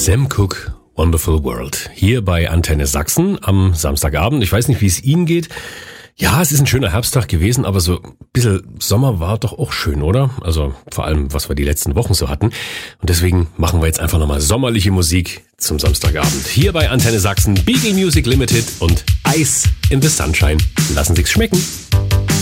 Sam Cooke, Wonderful World. Hier bei Antenne Sachsen am Samstagabend. Ich weiß nicht, wie es Ihnen geht. Ja, es ist ein schöner Herbsttag gewesen, aber so ein bisschen Sommer war doch auch schön, oder? Also vor allem, was wir die letzten Wochen so hatten. Und deswegen machen wir jetzt einfach nochmal sommerliche Musik zum Samstagabend. Hier bei Antenne Sachsen, Beagle Music Limited und Ice in the Sunshine. Lassen Sich's schmecken.